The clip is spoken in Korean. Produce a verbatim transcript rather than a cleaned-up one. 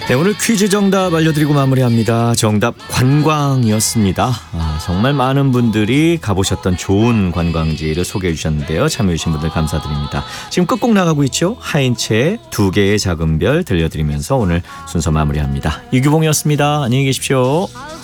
네, 오늘 퀴즈 정답 알려드리고 마무리합니다. 정답 관광이었습니다. 아, 정말 많은 분들이 가보셨던 좋은 관광지를 소개해 주셨는데요. 참여해 주신 분들 감사드립니다. 지금 끝곡 나가고 있죠. 하인채의 두 개의 작은 별 들려드리면서 오늘 순서 마무리합니다. 이규봉이었습니다. 안녕히 계십시오.